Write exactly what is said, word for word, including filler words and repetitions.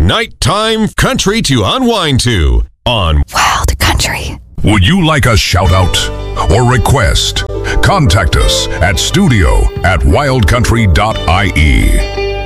nighttime country to unwind to on Wild Country. Would you like a shout out or request? Contact us at studio at wild country dot I E.